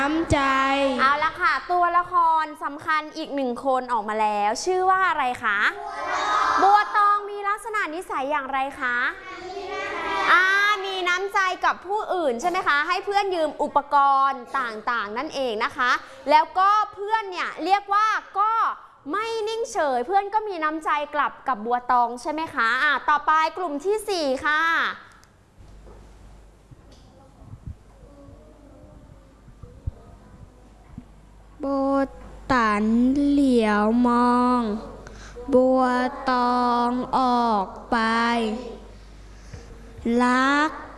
น้ำใจเอาละค่ะตัวละครสำคัญอีกหนึ่งคนออกมาแล้วชื่อว่าอะไรคะบัวตองมีลักษณะนิสัยอย่างไรคะมีน้ำใจกับผู้อื่นใช่ไหมคะให้เพื่อนยืมอุปกรณ์ต่างๆนั่นเองนะคะแล้วก็เพื่อนเนี่ยเรียกว่าก็ไม่นิ่งเฉยเพื่อนก็มีน้ำใจกลับกับบัวตองใช่ไหมคะต่อไปกลุ่มที่4ค่ะโบตันเหลียวมองบัวตองออกไปรัก